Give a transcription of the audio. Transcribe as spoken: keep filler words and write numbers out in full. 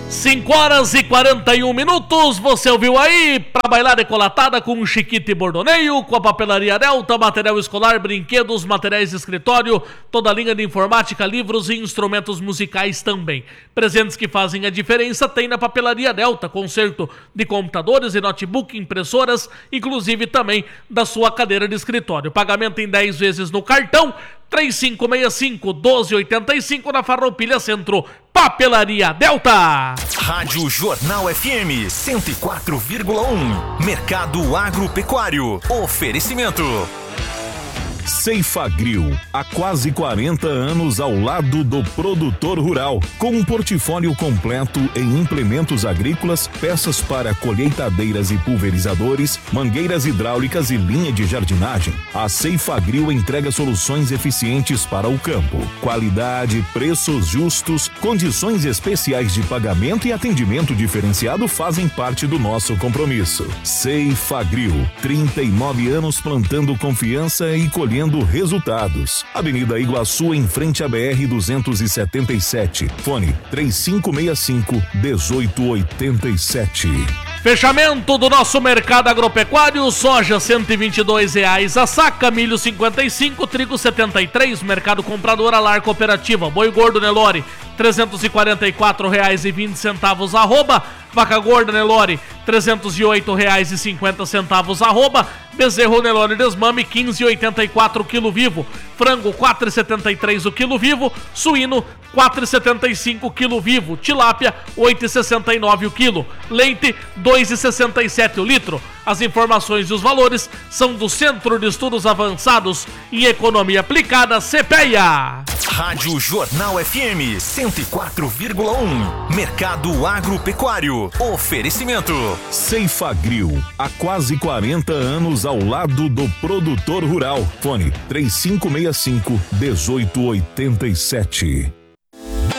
cinco horas e quarenta e um minutos, você ouviu aí, pra bailar decolatada com Chiquita e Bordoneio, com a Papelaria Delta, material escolar, brinquedos, materiais de escritório, toda a linha de informática, livros e instrumentos musicais também. Presentes que fazem a diferença tem na Papelaria Delta, conserto de computadores e notebook, impressoras, inclusive também da sua cadeira de escritório. Pagamento em dez vezes no cartão, três cinco seis cinco, um dois oito cinco na Farroupilha Centro. Papelaria Delta. Rádio Jornal F M cento e quatro vírgula um. Mercado Agropecuário. Oferecimento. Ceifagrill, há quase quarenta anos ao lado do produtor rural, com um portfólio completo em implementos agrícolas, peças para colheitadeiras e pulverizadores, mangueiras hidráulicas e linha de jardinagem. A Ceifagrill entrega soluções eficientes para o campo, qualidade, preços justos, condições especiais de pagamento e atendimento diferenciado fazem parte do nosso compromisso. Ceifagrill, trinta e nove anos plantando confiança e colhendo resultados. Avenida Iguaçu, em frente à B R duzentos e setenta e sete. Fone três cinco seis cinco, um oito oito sete. Fechamento do nosso mercado agropecuário. Soja cento e vinte e dois reais a saca, milho cinquenta e cinco, trigo setenta e três, mercado comprador Alar Cooperativa. Boi gordo Nelore trezentos e quarenta e quatro reais e vinte centavos arroba, vaca gorda Nelore trezentos e oito reais e cinquenta centavos arroba, bezerro Nelore desmame quinze e oitenta e quatro quilo vivo, frango quatro e setenta e três o quilo vivo, suíno quatro e setenta e cinco quilo vivo, tilápia oito e sessenta e nove o quilo, leite dois e sessenta e sete o litro. As informações e os valores são do Centro de Estudos Avançados em Economia Aplicada, CEPEA. Rádio Jornal F M cento e quatro vírgula um. Mercado Agropecuário. Oferecimento. Ceifagrill, há quase quarenta anos ao lado do produtor rural. Fone três cinco seis cinco, um oito oito sete.